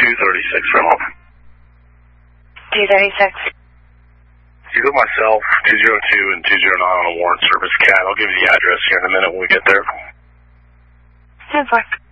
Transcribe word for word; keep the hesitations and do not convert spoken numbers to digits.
two thirty-six for home. two thirty-six. You go myself, two zero two and two zero nine on a warrant service cat. I'll give you the address here in a minute when we get there. ten four.